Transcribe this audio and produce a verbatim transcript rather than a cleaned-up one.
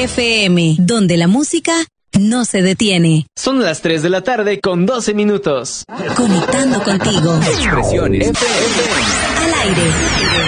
F M, donde la música no se detiene. Son las tres de la tarde con doce minutos. Conectando contigo. Expresiones F M. Al aire.